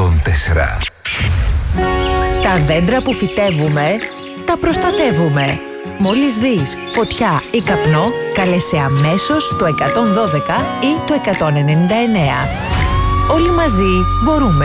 104. Τα δέντρα που φυτεύουμε, τα προστατεύουμε. Μόλις δεις φωτιά ή καπνό, καλέσαι αμέσως το 112 ή το 199. Όλοι μαζί μπορούμε.